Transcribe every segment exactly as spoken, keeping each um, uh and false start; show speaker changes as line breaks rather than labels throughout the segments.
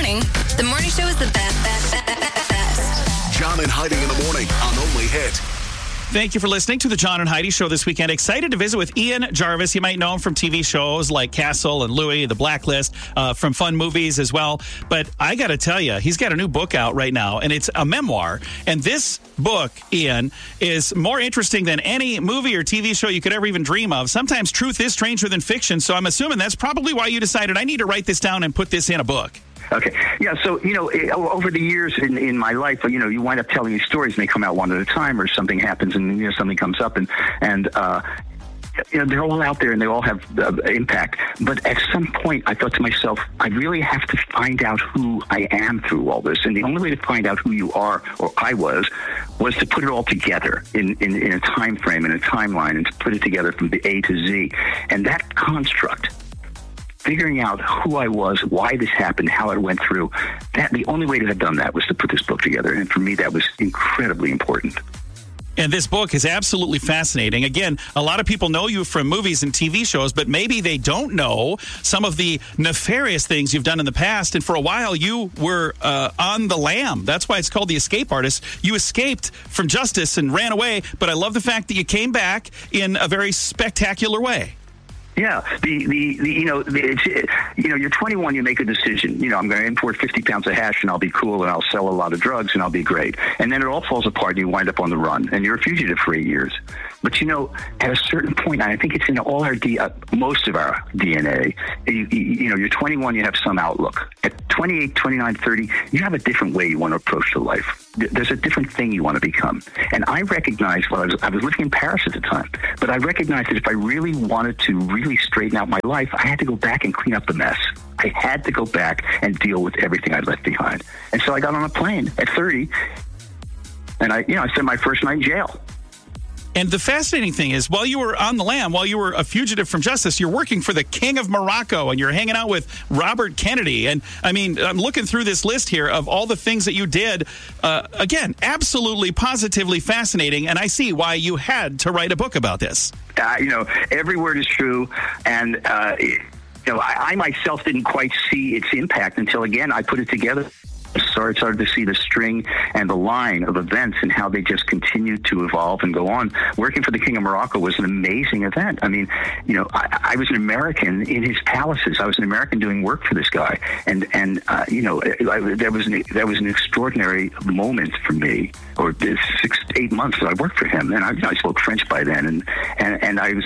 morning. The morning show is the best, best, best, best, best.
John and Heidi in the morning on Only Hit.
Thank you for listening to the John and Heidi Show this weekend. Excited to visit with Ian Jarvis. You might know him from T V shows like Castle and Louie, The Blacklist, uh, from fun movies as well. But I got to tell you, he's got a new book out right now, and it's a memoir. And this book, Ian, is more interesting than any movie or T V show you could ever even dream of. Sometimes truth is stranger than fiction, so I'm assuming that's probably why you decided I need to write this down and put this in a book.
Okay. Yeah, so, you know, over the years in, in my life, you know, you wind up telling these stories and they come out one at a time, or something happens and, you know, something comes up and, and, uh, you know, they're all out there and they all have uh, impact. But at some point, I thought to myself, I really have to find out who I am through all this. And the only way to find out who you are, or I was, was to put it all together in, in, in a time frame, in a timeline, and to put it together from the A to Z. And that construct, figuring out who I was, why this happened, how it went through, that the only way to have done that was to put this book together. And for me, that was incredibly important.
And this book is absolutely fascinating. Again, a lot of people know you from movies and T V shows, but maybe they don't know some of the nefarious things you've done in the past. And for a while, you were uh, on the lam. That's why it's called The Escape Artist. You escaped from justice and ran away, but I love the fact that you came back in a very spectacular way.
Yeah, the, the, the you know, the, it's, you know, you're twenty-one, you make a decision. You know, I'm going to import fifty pounds of hash and I'll be cool and I'll sell a lot of drugs and I'll be great. And then it all falls apart and you wind up on the run and you're a fugitive for eight years. But, you know, at a certain point, I think it's in all our, D, uh, most of our D N A, you, you, you know, you're twenty-one, you have some outlook. At twenty-eight, twenty-nine, thirty, you have a different way you want to approach the life. There's a different thing you want to become. And I recognized, well, I was, I was living in Paris at the time, but I recognized that if I really wanted to really straighten out my life, I had to go back and clean up the mess. I had to go back and deal with everything I'd left behind. And so I got on a plane at thirty, and I, you know, I spent my first night in jail.
And the fascinating thing is, while you were on the lam, while you were a fugitive from justice, you're working for the King of Morocco, and you're hanging out with Robert Kennedy. And, I mean, I'm looking through this list here of all the things that you did. Uh, again, absolutely, positively fascinating, and I see why you had to write a book about this.
Uh, you know, every word is true, and, uh, you know, I, I myself didn't quite see its impact until, again, I put it together. Started, started to see the string and the line of events and how they just continued to evolve and go on. Working for the King of Morocco was an amazing event. I mean, you know, I, I was an American in his palaces. I was an American doing work for this guy, and and uh, you know, I, that was an, that was an extraordinary moment for me. Or six, eight months that I worked for him, and I, you know, I spoke French by then, and and and I was.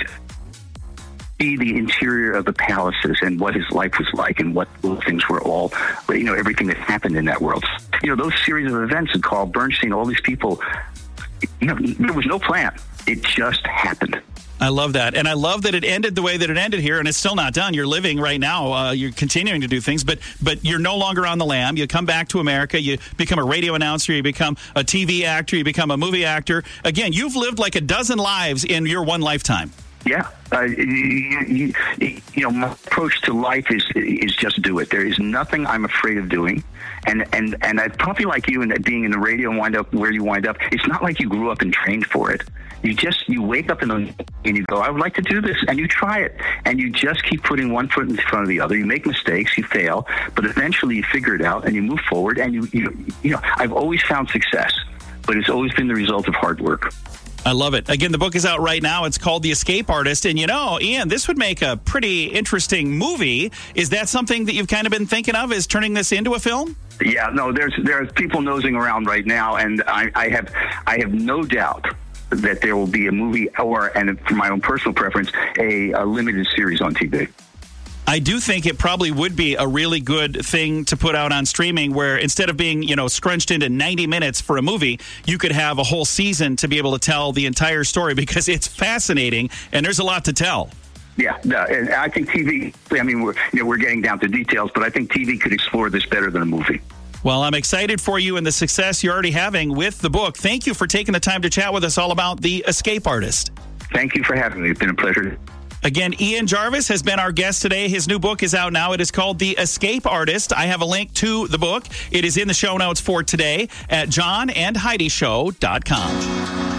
The interior of the palaces and what his life was like and what those things were all, you know, everything that happened in that world. You know, those series of events and Carl Bernstein, all these people, you know, there was no plan. It just happened.
I love that. And I love that it ended the way that it ended here, and it's still not done. You're living right now. Uh, you're continuing to do things, but but you're no longer on the lam. You come back to America. You become a radio announcer. You become a T V actor. You become a movie actor. Again, you've lived like a dozen lives in your one lifetime.
Yeah, uh, you, you, you know, my approach to life is is just do it. There is nothing I'm afraid of doing, and and and I probably like you, and being in the radio and wind up where you wind up. It's not like you grew up and trained for it. You just you wake up in the and you go, I would like to do this, and you try it, and you just keep putting one foot in front of the other. You make mistakes, you fail, but eventually you figure it out and you move forward. And you you you know, I've always found success, but it's always been the result of hard work.
I love it. Again, the book is out right now. It's called The Escape Artist. And, you know, Ian, this would make a pretty interesting movie. Is that something that you've kind of been thinking of, is turning this into a film?
Yeah, no, there's there's people nosing around right now, and I, I have I have no doubt that there will be a movie or, and for my own personal preference, a, a limited series on T V.
I do think it probably would be a really good thing to put out on streaming, where instead of being, you know, scrunched into ninety minutes for a movie, you could have a whole season to be able to tell the entire story, because it's fascinating and there's a lot to tell.
Yeah, no, and I think T V, I mean, we're, you know, we're getting down to details, but I think T V could explore this better than a movie.
Well, I'm excited for you and the success you're already having with the book. Thank you for taking the time to chat with us all about The Escape Artist.
Thank you for having me. It's been a pleasure.
Again, Ian Jarvis has been our guest today. His new book is out now. It is called The Escape Artist. I have a link to the book. It is in the show notes for today at john and heidi show dot com.